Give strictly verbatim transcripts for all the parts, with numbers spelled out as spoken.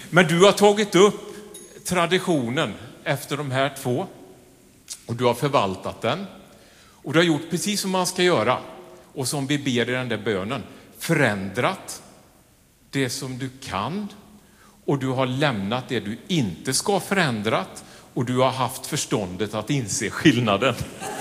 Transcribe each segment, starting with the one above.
Men du har tagit upp traditionen efter de här två och du har förvaltat den. Och du har gjort precis som man ska göra och som vi ber i den där bönen. Förändrat det som du kan och du har lämnat det du inte ska förändrat och du har haft förståndet att inse skillnaden.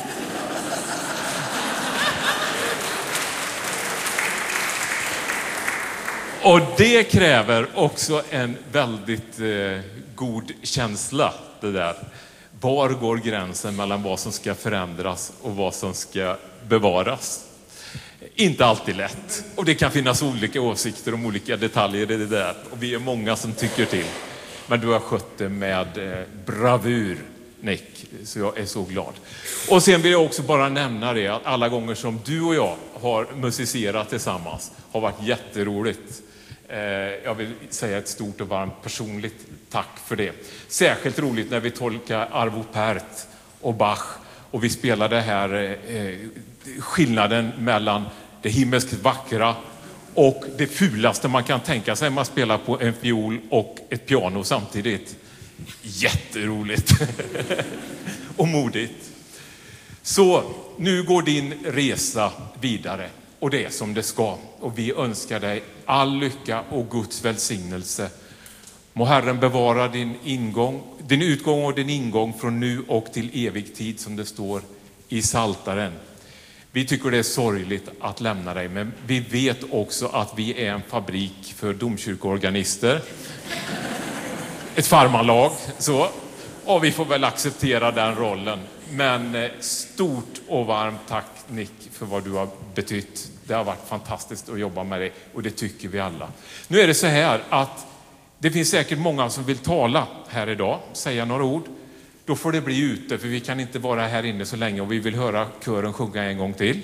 Och det kräver också en väldigt eh, god känsla, det där. Var går gränsen mellan vad som ska förändras och vad som ska bevaras? Inte alltid lätt. Och det kan finnas olika åsikter om olika detaljer i det där. Och vi är många som tycker till. Men du har skött det med eh, bravur, Nick. Så jag är så glad. Och sen vill jag också bara nämna det att alla gånger som du och jag har musicerat tillsammans har varit jätteroligt. Jag vill säga ett stort och varmt personligt tack för det. Särskilt roligt när vi tolkar Arvo Pärt och Bach och vi spelar det här eh, skillnaden mellan det himmelskt vackra och det fulaste man kan tänka sig. Man spelar på en fiol och ett piano samtidigt. Jätteroligt och modigt. Så nu går din resa vidare. Och det är som det ska. Och vi önskar dig all lycka och Guds välsignelse. Må Herren bevara din ingång, din utgång och din ingång från nu och till evig tid som det står i Saltaren. Vi tycker det är sorgligt att lämna dig, men vi vet också att vi är en fabrik för domkyrkoorganister. Ett farmarlag, så. Och vi får väl acceptera den rollen. Men stort och varmt tack Nick för vad du har betytt. Det har varit fantastiskt att jobba med dig och det tycker vi alla. Nu är det så här att det finns säkert många som vill tala här idag, säga några ord. Då får det bli ute för vi kan inte vara här inne så länge och vi vill höra kören sjunga en gång till.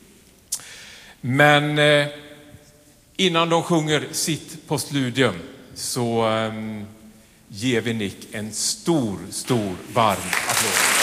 Men eh, innan de sjunger sitt postludium så eh, ger vi Nick en stor, stor varm applåd.